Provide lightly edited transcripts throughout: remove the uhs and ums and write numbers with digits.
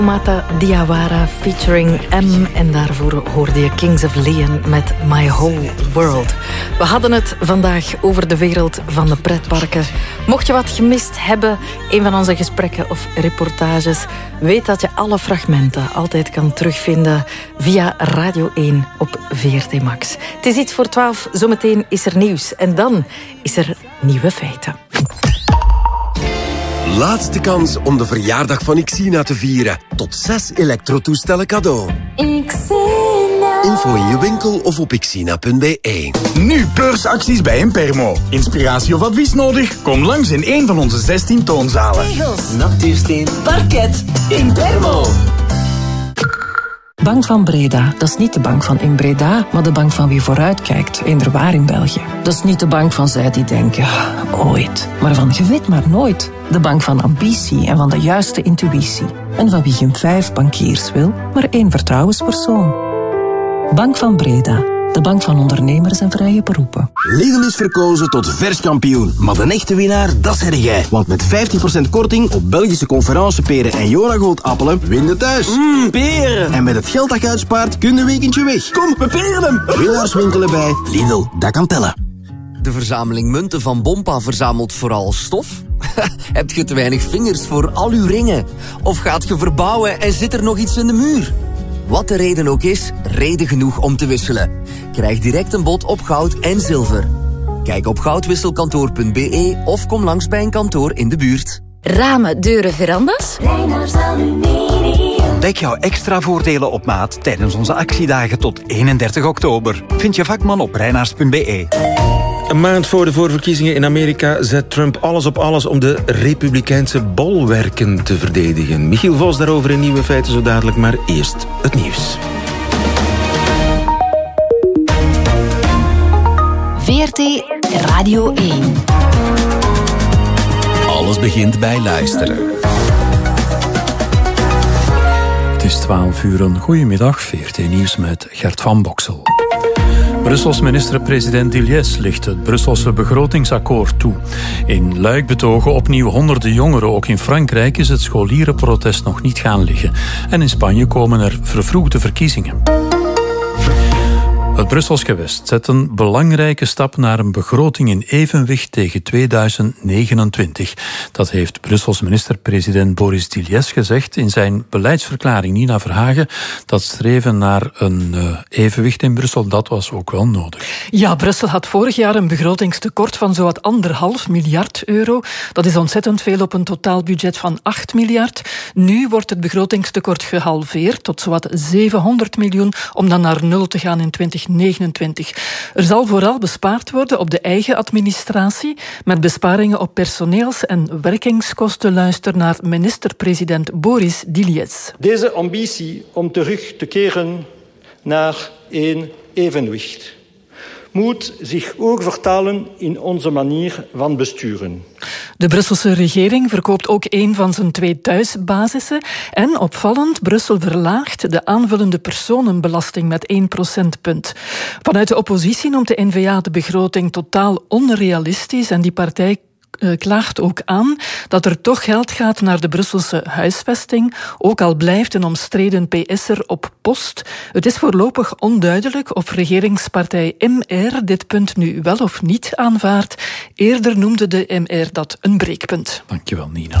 Mata Diawara featuring M. En daarvoor hoorde je Kings of Leon met My Whole World. We hadden het vandaag over de wereld van de pretparken. Mocht je wat gemist hebben, een van onze gesprekken of reportages, weet dat je alle fragmenten altijd kan terugvinden via Radio 1 op VRT Max. Het is iets voor 12, zometeen is er nieuws. En dan is er nieuwe feiten. Laatste kans om de verjaardag van Ixina te vieren. Tot 6 elektrotoestellen cadeau. Ixina. Info in je winkel of op ixina.be. Nu beursacties bij Impermo. Inspiratie of advies nodig? Kom langs in een van onze 16 toonzalen. Tegels, natuursteen, parket. Impermo. Bank van Breda, dat is niet de bank van in Breda, maar de bank van wie vooruitkijkt, eender waar in België. Dat is niet de bank van zij die denken, ooit, maar van je weet maar nooit. De bank van ambitie en van de juiste intuïtie. En van wie geen 5 bankiers wil, maar 1 vertrouwenspersoon. Bank van Breda, de bank van ondernemers en vrije beroepen. Lidl is verkozen tot verskampioen, maar de echte winnaar, dat zeg jij. Want met 15% korting op Belgische conferenceperen en Jonagold appelen, win je thuis. Peren! En met het geld dat je uitspaart, kun je een weekendje weg. Kom, we peren hem! Winnaars winkelen bij Lidl, dat kan tellen. De verzameling munten van Bompa verzamelt vooral stof? Heb je te weinig vingers voor al uw ringen? Of gaat je verbouwen en zit er nog iets in de muur? Wat de reden ook is, reden genoeg om te wisselen. Krijg direct een bod op goud en zilver. Kijk op goudwisselkantoor.be of kom langs bij een kantoor in de buurt. Ramen, deuren, verandas? Reynolds Aluminium. Ontdek jouw extra voordelen op maat tijdens onze actiedagen tot 31 oktober. Vind je vakman op reinaars.be. Een maand voor de voorverkiezingen in Amerika zet Trump alles op alles om de republikeinse bolwerken te verdedigen. Michiel Vos daarover in Nieuwe Feiten zo dadelijk, maar eerst het nieuws. VRT Radio 1. Alles begint bij luisteren. Het is 12 uur, een goedemiddag. VRT Nieuws met Gert van Boksel. Brussels minister-president Dilliès ligt het Brusselse begrotingsakkoord toe. In Luik betogen opnieuw honderden jongeren. Ook in Frankrijk is het scholierenprotest nog niet gaan liggen. En in Spanje komen er vervroegde verkiezingen. Het Brussels gewest zet een belangrijke stap naar een begroting in evenwicht tegen 2029. Dat heeft Brussels minister-president Boris Dilliès gezegd in zijn beleidsverklaring. Nina Verhagen, dat streven naar een evenwicht in Brussel, dat was ook wel nodig. Ja, Brussel had vorig jaar een begrotingstekort van zowat 1,5 miljard euro. Dat is ontzettend veel op een totaalbudget van 8 miljard. Nu wordt het begrotingstekort gehalveerd tot zowat 700 miljoen, om dan naar 0 te gaan in 2029. Er zal vooral bespaard worden op de eigen administratie, met besparingen op personeels- en werkingskosten. Luister naar minister-president Boris Dilliès. Deze ambitie om terug te keren naar een evenwicht moet zich ook vertalen in onze manier van besturen. De Brusselse regering verkoopt ook een van zijn 2 thuisbasissen. En opvallend, Brussel verlaagt de aanvullende personenbelasting met 1 procentpunt. Vanuit de oppositie noemt de N-VA de begroting totaal onrealistisch en die partij klaagt ook aan dat er toch geld gaat naar de Brusselse huisvesting, ook al blijft een omstreden PS'er op post. Het is voorlopig onduidelijk of regeringspartij MR dit punt nu wel of niet aanvaardt. Eerder noemde de MR dat een breekpunt. Dankjewel, Nina.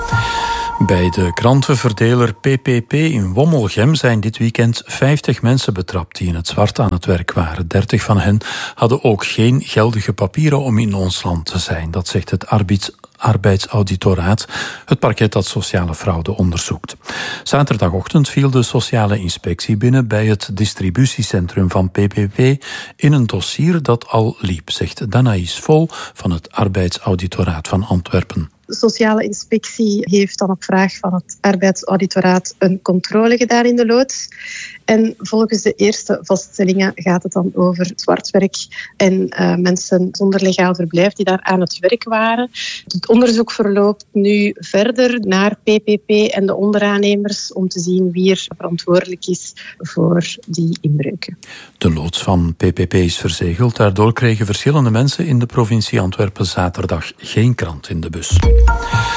Bij de krantenverdeler PPP in Wommelgem zijn dit weekend 50 mensen betrapt die in het zwart aan het werk waren. 30 van hen hadden ook geen geldige papieren om in ons land te zijn. Dat zegt het arbeidsauditoraat, het parket dat sociale fraude onderzoekt. Zaterdagochtend viel de sociale inspectie binnen bij het distributiecentrum van PPP in een dossier dat al liep, zegt Danaïs Vol van het arbeidsauditoraat van Antwerpen. De sociale inspectie heeft dan op vraag van het arbeidsauditoraat een controle gedaan in de loods. En volgens de eerste vaststellingen gaat het dan over zwartwerk en mensen zonder legaal verblijf die daar aan het werk waren. Het onderzoek verloopt nu verder naar PPP en de onderaannemers om te zien wie er verantwoordelijk is voor die inbreuken. De loods van PPP is verzegeld. Daardoor kregen verschillende mensen in de provincie Antwerpen zaterdag geen krant in de bus.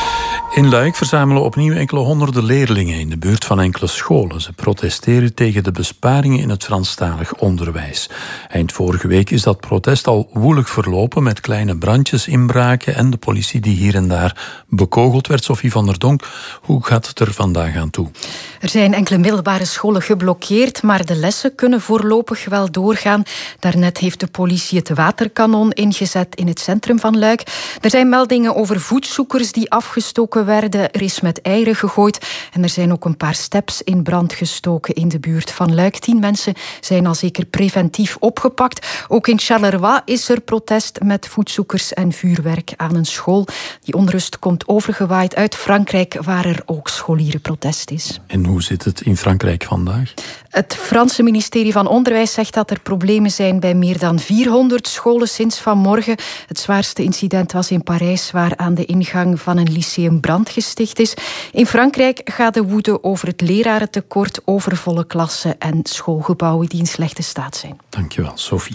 In Luik verzamelen opnieuw enkele honderden leerlingen in de buurt van enkele scholen. Ze protesteren tegen de besparingen in het Franstalig onderwijs. Eind vorige week is dat protest al woelig verlopen met kleine brandjes, inbraken en de politie die hier en daar bekogeld werd. Sophie van der Donk, hoe gaat het er vandaag aan toe? Er zijn enkele middelbare scholen geblokkeerd, maar de lessen kunnen voorlopig wel doorgaan. Daarnet heeft de politie het waterkanon ingezet in het centrum van Luik. Er zijn meldingen over voetzoekers die afgestoken werden. Er is met eieren gegooid en er zijn ook een paar steps in brand gestoken in de buurt van Luik. 10 mensen zijn al zeker preventief opgepakt. Ook in Charleroi is er protest met voetzoekers en vuurwerk aan een school. Die onrust komt overgewaaid uit Frankrijk, waar er ook scholierenprotest is. En hoe zit het in Frankrijk vandaag? Het Franse ministerie van Onderwijs zegt dat er problemen zijn bij meer dan 400 scholen sinds vanmorgen. Het zwaarste incident was in Parijs, waar aan de ingang van een lyceum brand gesticht is. In Frankrijk gaat de woede over het lerarentekort, overvolle klassen en schoolgebouwen die in slechte staat zijn. Dankjewel, Sophie.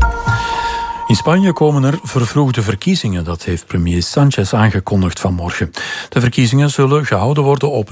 In Spanje komen er vervroegde verkiezingen. Dat heeft premier Sánchez aangekondigd vanmorgen. De verkiezingen zullen gehouden worden op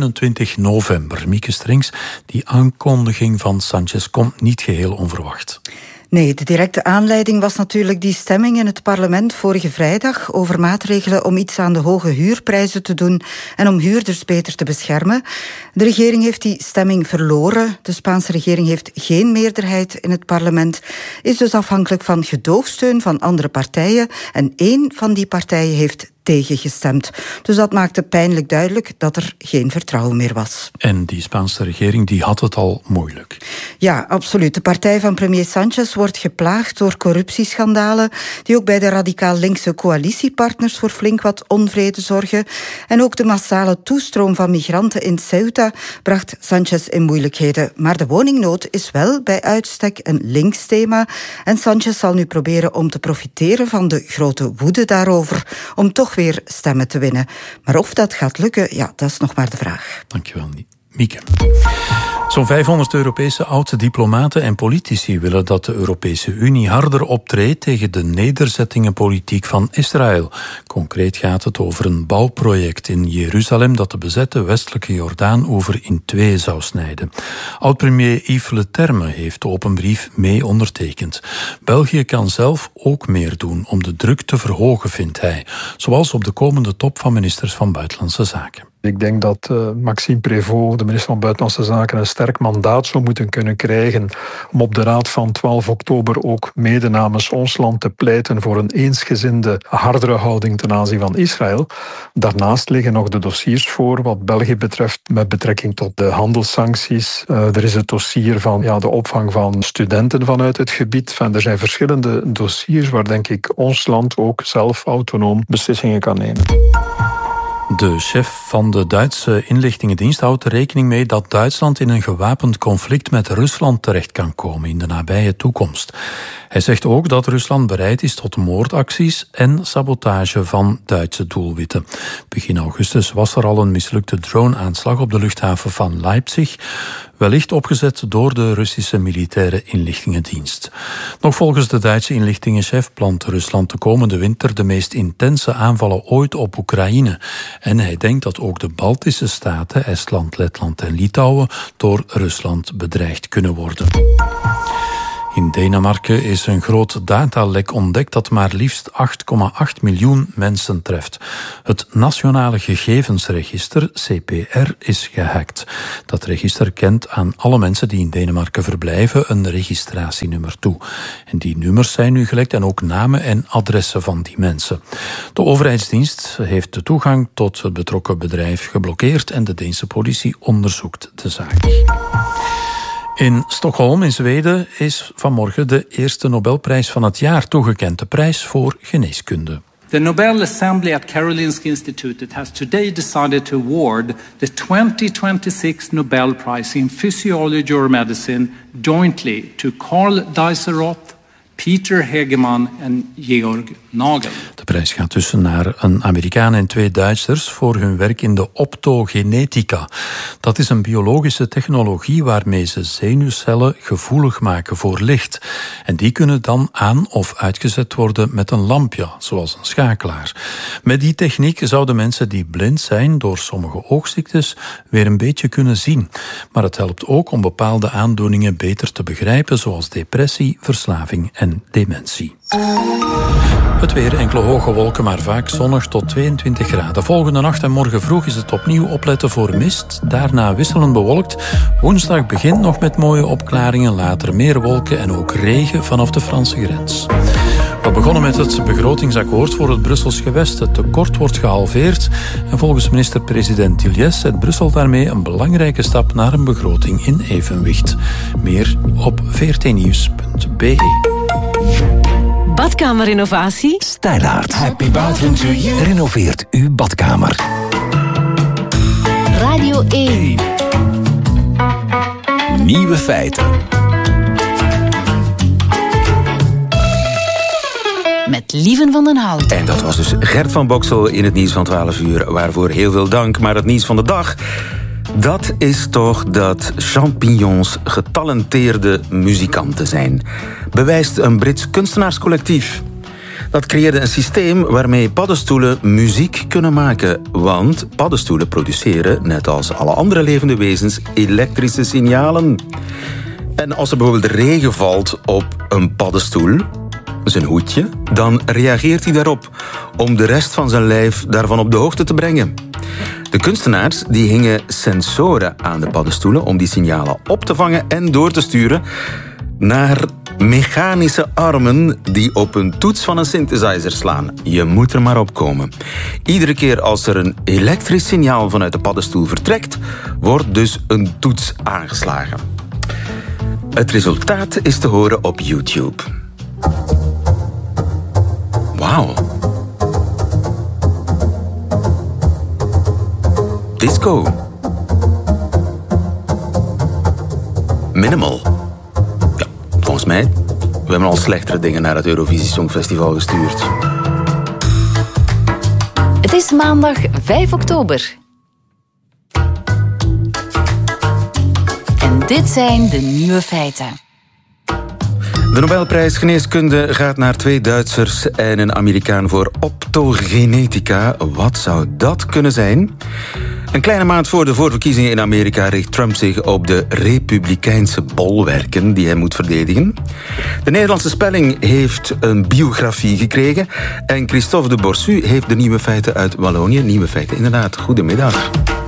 29 november. Mieke Strings, die aankondiging van Sánchez komt niet geheel onverwacht. Nee, de directe aanleiding was natuurlijk die stemming in het parlement vorige vrijdag over maatregelen om iets aan de hoge huurprijzen te doen en om huurders beter te beschermen. De regering heeft die stemming verloren. De Spaanse regering heeft geen meerderheid in het parlement, is dus afhankelijk van gedoogsteun van andere partijen en 1 van die partijen heeft tegengestemd. Dus dat maakte pijnlijk duidelijk dat er geen vertrouwen meer was. En die Spaanse regering die had het al moeilijk. Ja, absoluut. De partij van premier Sánchez wordt geplaagd door corruptieschandalen die ook bij de radicaal linkse coalitiepartners voor flink wat onvrede zorgen. En ook de massale toestroom van migranten in Ceuta bracht Sánchez in moeilijkheden. Maar de woningnood is wel bij uitstek een links thema. En Sánchez zal nu proberen om te profiteren van de grote woede daarover, om toch weer stemmen te winnen. Maar of dat gaat lukken, ja, dat is nog maar de vraag. Dankjewel, Mieke. Zo'n 500 Europese oud-diplomaten en politici willen dat de Europese Unie harder optreedt tegen de nederzettingenpolitiek van Israël. Concreet gaat het over een bouwproject in Jeruzalem dat de bezette westelijke Jordaanoever in 2 zou snijden. Oud-premier Yves Leterme heeft de open brief mee ondertekend. België kan zelf ook meer doen om de druk te verhogen, vindt hij. Zoals op de komende top van ministers van Buitenlandse Zaken. Ik denk dat Maxime Prévost, de minister van Buitenlandse Zaken, een sterk mandaat zou moeten kunnen krijgen om op de raad van 12 oktober ook mede namens ons land te pleiten voor een eensgezinde, hardere houding ten aanzien van Israël. Daarnaast liggen nog de dossiers voor wat België betreft met betrekking tot de handelssancties. Er is het dossier van de opvang van studenten vanuit het gebied. Er zijn verschillende dossiers waar denk ik ons land ook zelf autonoom beslissingen kan nemen. De chef van de Duitse inlichtingendienst houdt er rekening mee dat Duitsland in een gewapend conflict met Rusland terecht kan komen in de nabije toekomst. Hij zegt ook dat Rusland bereid is tot moordacties en sabotage van Duitse doelwitten. Begin augustus was er al een mislukte drone-aanslag op de luchthaven van Leipzig, wellicht opgezet door de Russische militaire inlichtingendienst. Nog volgens de Duitse inlichtingenchef plant Rusland de komende winter de meest intense aanvallen ooit op Oekraïne. En hij denkt dat ook de Baltische staten, Estland, Letland en Litouwen, door Rusland bedreigd kunnen worden. In Denemarken is een groot datalek ontdekt dat maar liefst 8,8 miljoen mensen treft. Het Nationale Gegevensregister, CPR, is gehackt. Dat register kent aan alle mensen die in Denemarken verblijven een registratienummer toe. En die nummers zijn nu gelekt en ook namen en adressen van die mensen. De overheidsdienst heeft de toegang tot het betrokken bedrijf geblokkeerd en de Deense politie onderzoekt de zaak. In Stockholm in Zweden is vanmorgen de eerste Nobelprijs van het jaar toegekend, de prijs voor geneeskunde. The Nobel Assembly at Karolinska Institutet has today decided to award the 2026 Nobel Prize in Physiology or Medicine jointly to Karl Dijsselroth, Peter Hegeman en Georg Nagel. De Nobelprijs gaat dus naar een Amerikaan en 2 Duitsers voor hun werk in de optogenetica. Dat is een biologische technologie waarmee ze zenuwcellen gevoelig maken voor licht. En die kunnen dan aan- of uitgezet worden met een lampje, zoals een schakelaar. Met die techniek zouden mensen die blind zijn door sommige oogziektes weer een beetje kunnen zien. Maar het helpt ook om bepaalde aandoeningen beter te begrijpen, zoals depressie, verslaving en dementie. Het weer, enkele hoge wolken, maar vaak zonnig tot 22 graden. Volgende nacht en morgen vroeg is het opnieuw opletten voor mist. Daarna wisselend bewolkt. Woensdag begint nog met mooie opklaringen, later meer wolken en ook regen vanaf de Franse grens. We begonnen met het begrotingsakkoord voor het Brussels gewest. Het tekort wordt gehalveerd en volgens minister-president Tilliès zet Brussel daarmee een belangrijke stap naar een begroting in evenwicht. Meer op vrtnieuws.be. Badkamerinnovatie? Stylaert. Happy bathroom to you. Renoveert uw badkamer. Radio 1. Nieuwe feiten. Met Lieven van den Hout. En dat was dus Gert van Boksel in het nieuws van 12 uur. Waarvoor heel veel dank. Maar het nieuws van de dag, dat is toch dat champignons getalenteerde muzikanten zijn. Bewijst een Brits kunstenaarscollectief. Dat creëerde een systeem waarmee paddenstoelen muziek kunnen maken. Want paddenstoelen produceren, net als alle andere levende wezens, elektrische signalen. En als er bijvoorbeeld regen valt op een paddenstoel, zijn hoedje, dan reageert hij daarop om de rest van zijn lijf daarvan op de hoogte te brengen. De kunstenaars die hingen sensoren aan de paddenstoelen om die signalen op te vangen en door te sturen naar mechanische armen die op een toets van een synthesizer slaan. Je moet er maar op komen. Iedere keer als er een elektrisch signaal vanuit de paddenstoel vertrekt, wordt dus een toets aangeslagen. Het resultaat is te horen op YouTube. Wauw. Disco. Minimal. Ja, volgens mij. We hebben al slechtere dingen naar het Eurovisie Songfestival gestuurd. Het is maandag 5 oktober. En dit zijn de nieuwe feiten. De Nobelprijs Geneeskunde gaat naar 2 Duitsers en een Amerikaan voor optogenetica. Wat zou dat kunnen zijn? Een kleine maand voor de voorverkiezingen in Amerika richt Trump zich op de republikeinse bolwerken die hij moet verdedigen. De Nederlandse spelling heeft een biografie gekregen en Christophe de Borsu heeft de nieuwe feiten uit Wallonië. Nieuwe feiten, inderdaad. Goedemiddag.